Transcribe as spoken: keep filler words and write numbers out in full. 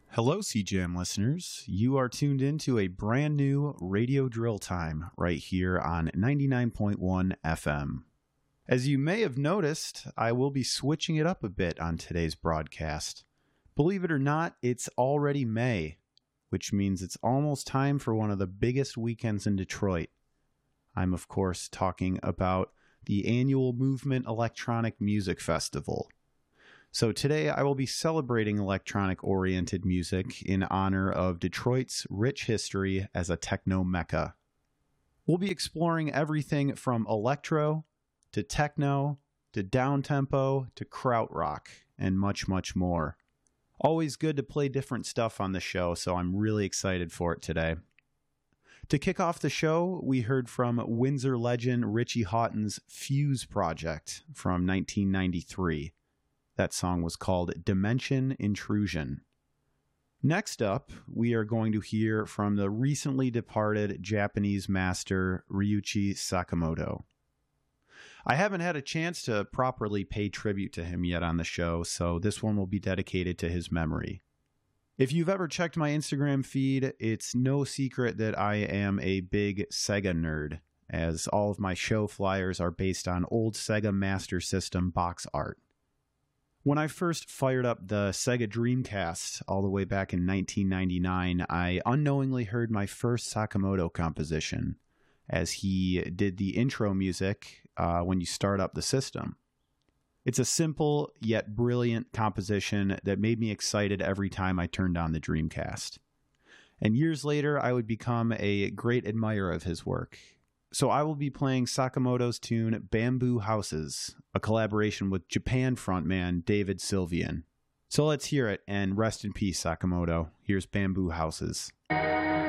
Hello, C Jam listeners. You are tuned into a brand new radio drill time right here on ninety-nine point one F M. As you may have noticed, I will be switching it up a bit on today's broadcast. Believe it or not, it's already May, which means it's almost time for one of the biggest weekends in Detroit. I'm, of course, talking about the annual Movement Electronic Music Festival. So today I will be celebrating electronic-oriented music in honor of Detroit's rich history as a techno mecca. We'll be exploring everything from electro to techno to downtempo to krautrock and much, much more. Always good to play different stuff on the show, so I'm really excited for it today. To kick off the show, we heard from Windsor legend Richie Hawtin's Fuse project from nineteen ninety-three. That song was called Dimension Intrusion. Next up, we are going to hear from the recently departed Japanese master Ryuichi Sakamoto. I haven't had a chance to properly pay tribute to him yet on the show, so this one will be dedicated to his memory. If you've ever checked my Instagram feed, it's no secret that I am a big Sega nerd, as all of my show flyers are based on old Sega Master System box art. When I first fired up the Sega Dreamcast all the way back in nineteen ninety-nine, I unknowingly heard my first Sakamoto composition, as he did the intro music uh, when you start up the system. It's a simple yet brilliant composition that made me excited every time I turned on the Dreamcast. And years later, I would become a great admirer of his work. So I will be playing Sakamoto's tune Bamboo Houses, a collaboration with Japan frontman David Sylvian. So let's hear it, and rest in peace, Sakamoto. Here's Bamboo Houses.